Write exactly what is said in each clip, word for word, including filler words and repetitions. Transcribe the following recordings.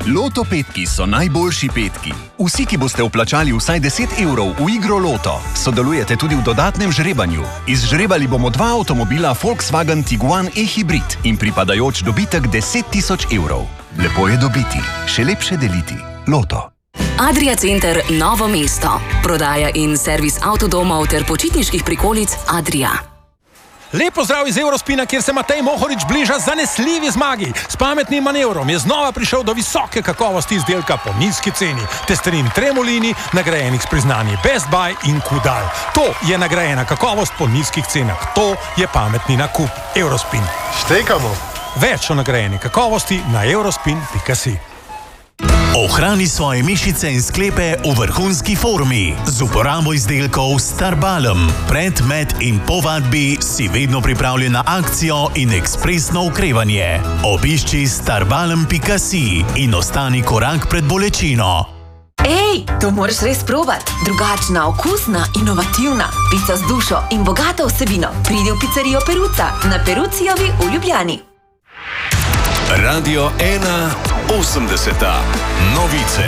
Loto petki so najboljši petki. Vsi, ki boste vplačali vsaj deset evrov v igro Loto, sodelujete tudi v dodatnem žrebanju. Izžrebali bomo dva avtomobila Volkswagen Tiguan e-hybrid in pripadajoč dobitek deset tisoč evrov. Lepo je dobiti, še lepše deliti. Loto. Adria Center Novo mesto. Prodaja in servis avtodomov ter počitniških prikolic Adria. Lep pozdrav iz Eurospina, kjer se Matej Mohorič bliža zanesljivi zmagi. S pametnim manevrom je znova prišel do visoke kakovosti izdelka po nizki ceni. Testerin Tremolini, nagrajenih s priznanji Best Buy in Kudal. To je nagrajena kakovost po nizkih cenah. To je pametni nakup. Eurospin. Štekamo. Več o nagrajeni kakovosti na eurospin pika si. Ohrani svoje mišice in sklepe v vrhunski formi z uporabo izdelkov Starbalm. Pred, med in po vadbi si vedno pripravljen na akcijo in ekspresno okrevanje. Obišči starbalm pika si in ostani korak pred bolečino. Ej, to moraš res probati. Drugačna, okusna, inovativna. Pica z dušo in bogato vsebino. Pridi v pizzerijo Peruca na Perucijovi v Ljubljani. Radio ena osemdeseta. Novice.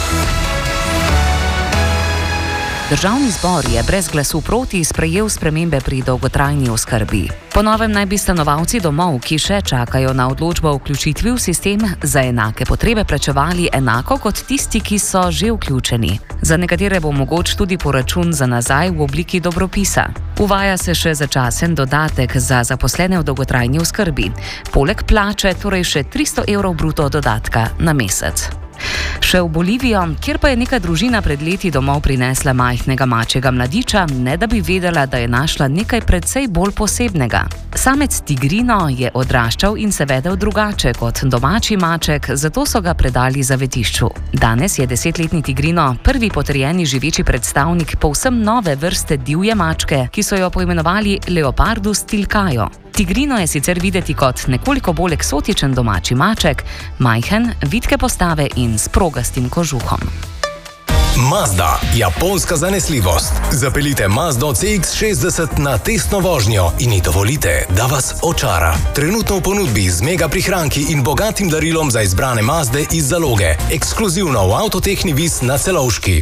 Državni zbor je brez glasu proti sprejel spremembe pri dolgotrajni oskrbi. Po novem naj bi stanovalci domov, ki še čakajo na odločbo o vključitvi v sistem, za enake potrebe plačevali enako kot tisti, ki so že vključeni. Za nekatere bo mogoč tudi poračun za nazaj v obliki dobropisa. Uvaja se še začasen dodatek za zaposlene v dolgotrajni oskrbi. Poleg plače torej še tristo evrov bruto dodatka na mesec. Še v Bolivijo, kjer pa je neka družina pred leti domov prinesla majhnega mačjega mladiča, ne da bi vedela, da je našla nekaj precej bolj posebnega. Samec tigrino je odraščal in se vedel drugače kot domači maček, zato so ga predali zavetišču. Danes je desetletni tigrino prvi potrjeni živeči predstavnik povsem nove vrste divje mačke, ki so jo poimenovali Leopardus tilcaio. Tigrino je sicer videti kot nekoliko bolj eksotičen domači maček, majhen, vitke postave in s progastim kožuhom. Mazda, japonska zanesljivost. Zapeljite Mazdo C X šestdeset na testno vožnjo in ji dovolite, da vas očara. Trenutno v ponudbi z mega prihranki in bogatim darilom za izbrane Mazde iz zaloge. Ekskluzivno v Avtotehni Vis na Celovški.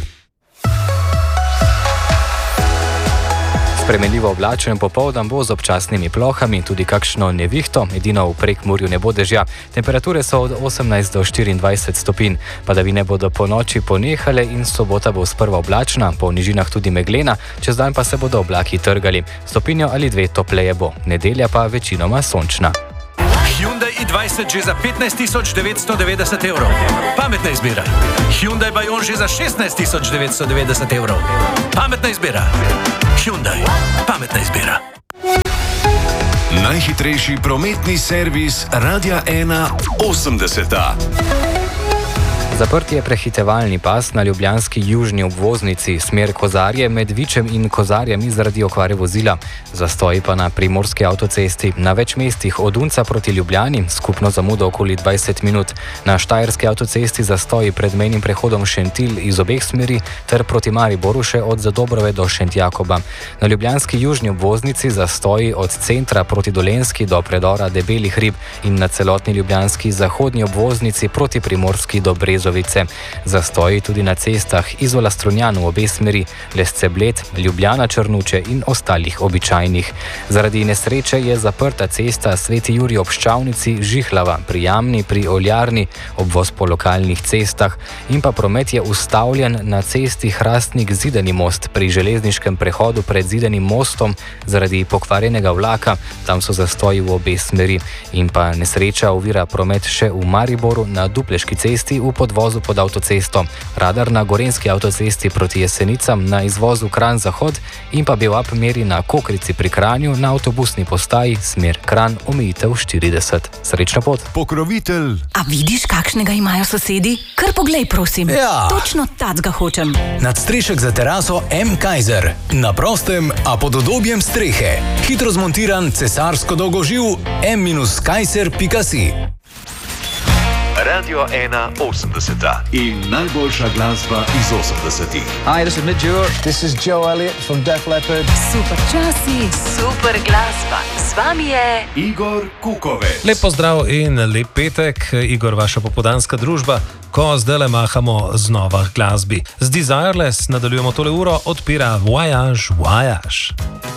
Spremenljivo oblačen popoldan bo z občasnimi plohami, tudi kakšno nevihto, edino v Prekmurju ne bo dežja. Temperature so od osemnajst do štiriindvajset stopinj, padavine bodo po noči ponehale in sobota bo sprva oblačna, po nižinah tudi meglena, čez dan pa se bodo oblaki trgali. Stopinjo ali dve topleje bo, nedelja pa večinoma sončna. Hyundai i dvajset že za petnajst tisoč devetsto devetdeset evrov. Pametna izbira. Hyundai Bayon že za šestnajst tisoč devetsto devetdeset evrov. Pametna izbira. Hyundai. Pametna izbira. Najhitrejši prometni servis Radia ena osemdeseta. Zaprt je prehitevalni pas na ljubljanski južni obvoznici, smer Kozarje med Vičem in Kozarjem zaradi okvare vozila. Zastoji pa na primorski avtocesti. Na več mestih od Unca proti Ljubljani, skupno zamudo okoli dvajset minut. Na štajerski avtocesti zastoji pred mejnim prehodom Šentilj iz obeh smeri ter proti Mariboru še od Zadobrove do Šentjakoba. Na ljubljanski južni obvoznici zastoji od centra proti Dolenjski do predora Debelih Rib in na celotni ljubljanski zahodni obvoznici proti Primorski do Brezovice. Zastoji tudi na cestah Izola Strunjan v obe smeri, Lesce Bled, Ljubljana Črnuče in ostalih običajnih. Zaradi nesreče je zaprta cesta Sveti Jurij ob Ščavnici, Žihlava, pri Jamni, pri Oljarni, obvoz po lokalnih cestah in pa promet je ustavljen na cesti Hrastnik Zidani most pri železniškem prehodu pred Zidanim mostom zaradi pokvarjenega vlaka, tam so zastoji v obe smeri. In pa nesreča ovira promet še v Mariboru na Dupleški cesti v podvozu pod avtocesto, radar na Gorenjski avtocesti proti Jesenicam na izvozu Kranj-Zahod in pa Bevap meri na Kokrici pri Kranju na avtobusni postaji smer Kranj omejitev štirideset. Srečno pot! Pokrovitelj! A vidiš, kakšnega imajo sosedi? Kar poglej, prosim. Ja. Točno tacga hočem. Nadstrešek za teraso M. Kaiser. Na prostem, a pod udobjem strehe. Hitro zmontiran cesarsko dolgoživ M Kaiser pika si. Radio ena osemdeseta in najboljša glasba iz osemdesetih. Hi, this is Midge Ure. This is Joe Elliott from Def Leppard. Super časi, super glasba. Z vami je Igor Kukovec. Lep pozdrav in lep petek. Igor, vaša popoldanska družba. ko zdaj le mahamo znova glasbi. Z Desireless nadaljujemo tole uro, odpira Voyage, Voyage.